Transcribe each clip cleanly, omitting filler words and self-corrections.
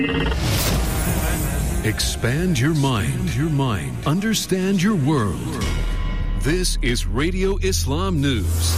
Expand your mind. Understand your world. This is Radio Islam News.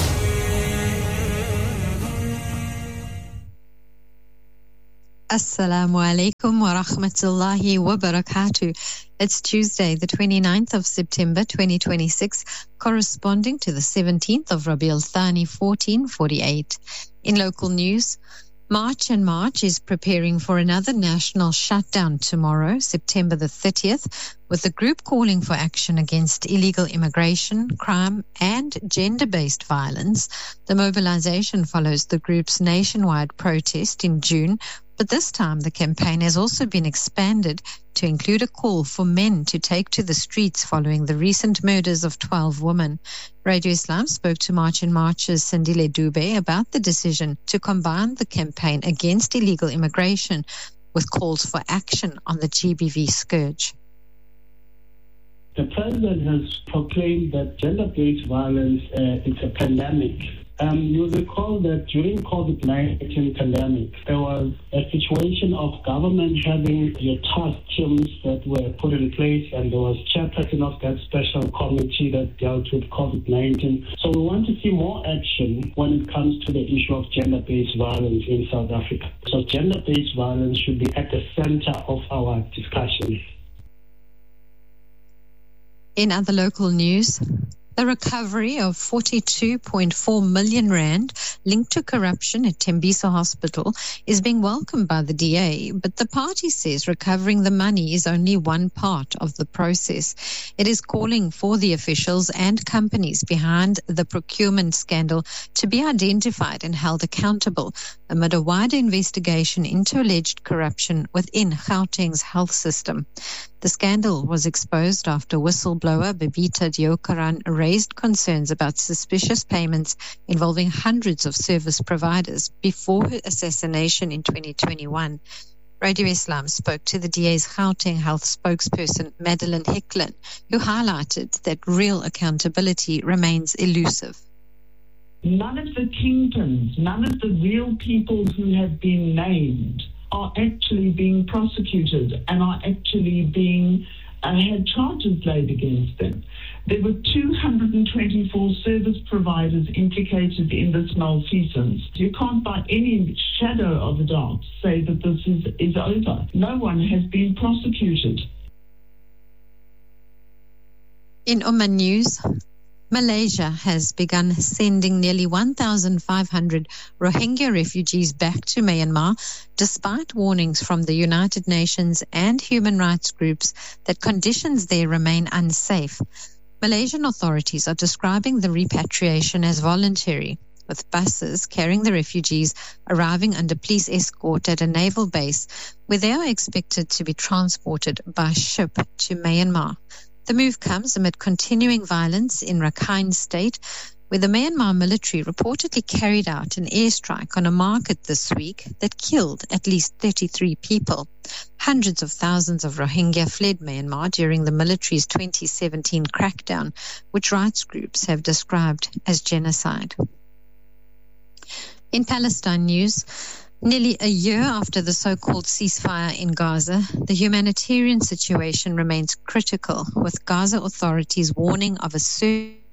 Assalamu alaikum wa rahmatullahi wa barakatuh. It's Tuesday, the 29th of September 2026, corresponding to the 17th of Rabiul Thani 1448. In local news, March and March is preparing for another national shutdown tomorrow, September the 30th, with the group calling for action against illegal immigration, crime, and gender-based violence. The mobilization follows the group's nationwide protest in June, but this time the campaign has also been expanded to include a call for men to take to the streets following the recent murders of 12 women. Radio Islam spoke to March and March's Sandile Dube about the decision to combine the campaign against illegal immigration with calls for action on the GBV scourge. The president has proclaimed that gender-based violence is a pandemic. You'll recall that during COVID-19 pandemic, there was a situation of government having your task teams that were put in place, and there was chairperson of that special committee that dealt with COVID-19. So we want to see more action when it comes to the issue of gender-based violence in South Africa. So gender-based violence should be at the center of our discussions. In other local news, the recovery of 42.4 million rand linked to corruption at Tembisa Hospital is being welcomed by the DA, but the party says recovering the money is only one part of the process. It is calling for the officials and companies behind the procurement scandal to be identified and held accountable amid a wider investigation into alleged corruption within Gauteng's health system. The scandal was exposed after whistleblower Babita Deokaran raised concerns about suspicious payments involving hundreds of service providers before her assassination in 2021. Radio Islam spoke to the DA's Gauteng health spokesperson, Madeleine Hecklin, who highlighted that real accountability remains elusive. None of the kingpins, none of the real people who have been named are actually being prosecuted and are actually being had charges laid against them. There were 224 service providers implicated in this malfeasance. You can't by any shadow of a doubt say that this is over. No one has been prosecuted. In Oman news, Malaysia has begun sending nearly 1,500 Rohingya refugees back to Myanmar, despite warnings from the United Nations and human rights groups that conditions there remain unsafe. Malaysian authorities are describing the repatriation as voluntary, with buses carrying the refugees arriving under police escort at a naval base, where they are expected to be transported by ship to Myanmar. The move comes amid continuing violence in Rakhine State, where the Myanmar military reportedly carried out an airstrike on a market this week that killed at least 33 people. Hundreds of thousands of Rohingya fled Myanmar during the military's 2017 crackdown, which rights groups have described as genocide. In Palestine news, nearly a year after the so-called ceasefire in Gaza, the humanitarian situation remains critical, with Gaza authorities warning of a surge